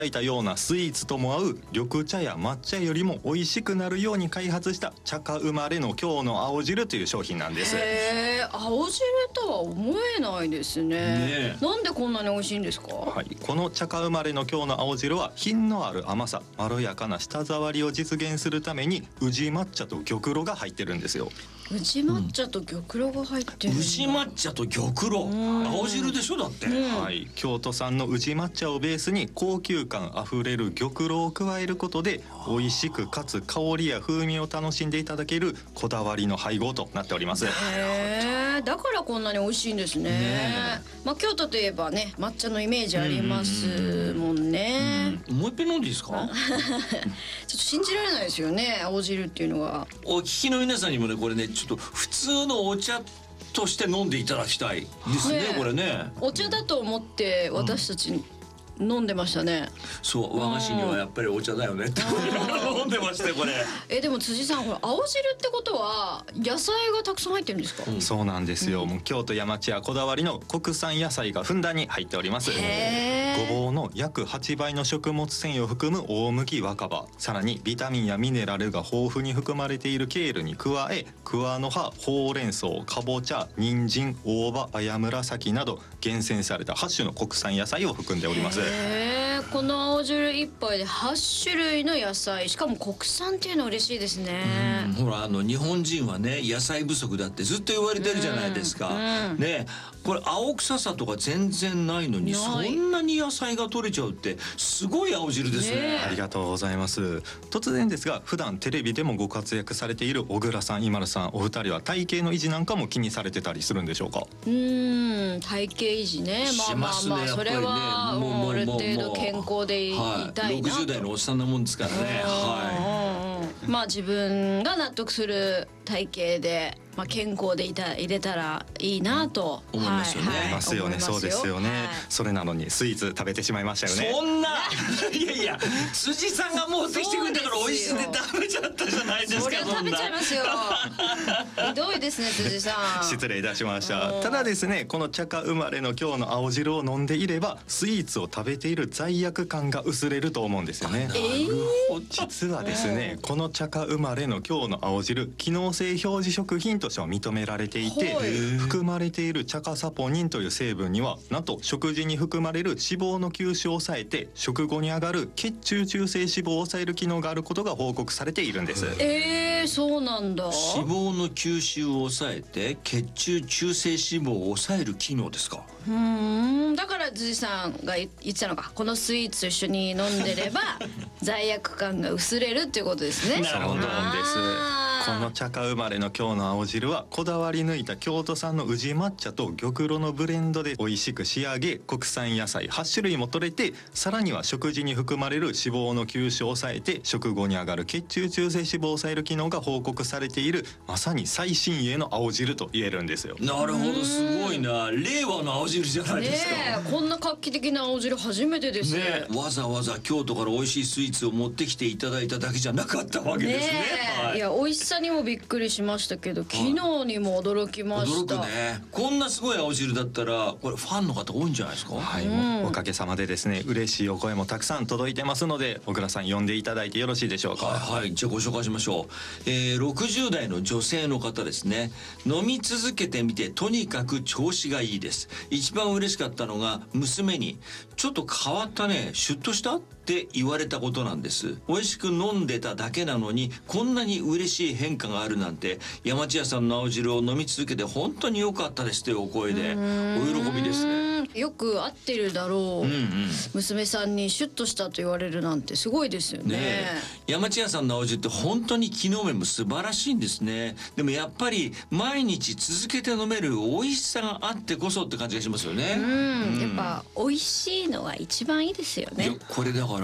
いたようなスイーツとも合う緑茶や抹茶よりも美味しくなるように開発した茶花生まれの今日の青汁という商品なんです。 青汁とは思えないですね。なんでこんなに美味しいんですか？ はい、この茶花生まれの今日の青汁は品のある甘さ、まろやかな舌触りを実現するために宇治抹茶と玉露が入ってるんですよ。 宇治抹茶と玉露が入ってる。 宇治抹茶と玉露、青汁でしょだって。 はい、京都産の宇治抹茶をベースに高級感あふれる玉露を加えることで美味しくかつ香りや風味を楽しんでいただけるこだわりの配合となっております。 だからこんなに美味しいんですね。まあ京都といえばね、抹茶のイメージありますもんね。 もう一遍飲んでいいですか？ ちょっと信じられないですよね、青汁っていうのは。 お聞きの皆さんにもね、これね、ちょっと普通のお茶として飲んでいただきたいですね、これね。 お茶だと思って私たち飲んでましたね。 そう、和菓子にはやっぱりお茶だよねって飲んでましたよこれ。 でも辻さん、これ青汁ってことは野菜がたくさん入ってるんですか？ そうなんですよ。もう京都山茶屋こだわりの国産野菜がふんだんに入っております。ごぼうの約8倍の食物繊維を含む大麦若葉、さらにビタミンやミネラルが豊富に含まれているケールに加え、桑の葉、ほうれん草、かぼちゃ、人参、大葉、綾紫など厳選された8種の国産野菜を含んでおります。 この青汁1杯で8種類の野菜、しかも国産っていうのは嬉しいですね。 ほら日本人はね、野菜不足だってずっと言われてるじゃないですか。ね、これ青臭さとか全然ないのにそんなに野菜が取れちゃうってすごい青汁ですね。 ありがとうございます。突然ですが、普段テレビでもご活躍されている小倉さん、今田さん、お二人は体型の維持なんかも気にされてたりするんでしょうか？ 体型維持ね、まあそれはもうある程度健康でいたいなと。 60代のおっさんなもんですからね。 まあ自分が納得する体型で、まあ、健康でいれたらいいなと思いますよね。 ますよね。そうですよね。それなのにスイーツ食べてしまいましたよね。 そんないやいや、辻さんが持ってきてくれたから美味しくて食べちゃったじゃないですか。 そりゃ食べちゃいますよ。ひどいですね、辻さん。 失礼いたしました。ただですね、この茶花生まれの今日の青汁を飲んでいればスイーツを食べている罪悪感が薄れると思うんですよね。実はですね、この茶花生まれの今日の青汁、機能性表示食品としては認められていて、含まれている茶化サポニンという成分にはなんと食事に含まれる脂肪の吸収を抑えて食後に上がる血中中性脂肪を抑える機能があることが報告されているんです。 そうなんだ。 脂肪の吸収を抑えて血中中性脂肪を抑える機能ですか？ だから辻さんが言ってたのか、このスイーツと一緒に飲んでれば罪悪感が薄れるっていうことですね。 なるほどです。この茶花生まれの今日の青汁はこだわり抜いた京都産の宇治抹茶と玉露のブレンドで美味しく仕上げ、国産野菜8種類も取れて、さらには食事に含まれる脂肪の吸収を抑えて食後に上がる血中中性脂肪を抑える機能が報告されている、まさに最新鋭の青汁と言えるんですよ。 なるほど、すごいな。令和の青汁じゃないですか。 こんな画期的な青汁初めてですね。 わざわざ京都から美味しいスイーツを持ってきていただいただけじゃなかったわけですね。 いや、美味しさにもびっくりしましたけど、機能にも驚きました。 驚くね。こんなすごい青汁だったらこれファンの方多いんじゃないですか？ はい、もうおかげさまでですね、嬉しいお声もたくさん届いてますので、小倉さん呼んでいただいてよろしいでしょうか？ はい、じゃあご紹介しましょう。60代の女性の方ですね。飲み続けてみてとにかく調子がいいです。一番嬉しかったのが娘にちょっと変わったね、シュッとしたって言われたことなんです。美味しく飲んでただけなのにこんなに嬉しい変化があるなんて、山千屋さんの青汁を飲み続けて本当に良かったですというお声でお喜びですね。 よく合ってるだろう、娘さんにシュッとしたと言われるなんてすごいですよね。 山千屋さんの青汁って本当に機能面も素晴らしいんですね。でもやっぱり毎日続けて飲める美味しさがあってこそって感じがしますよね。 やっぱ美味しいのが一番いいですよね。 いや、これだから、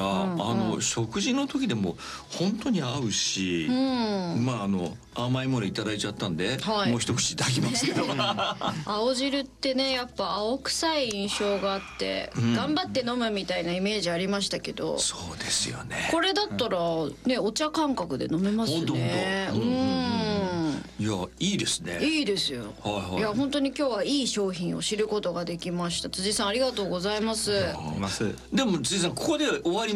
食事の時でも本当に合うし、まあ甘いものいただいちゃったんで、もう一口いただきますけど青汁ってね、やっぱ青臭い印象があって、頑張って飲むみたいなイメージありましたけど、 そうですよね。 これだったらね、お茶感覚で飲めますね。 いやいいですね。 いいですよ。 はいはいいや本当に今日はいい商品を知ることができました。辻さんありがとうございます。 います。 でも辻さんここで終わり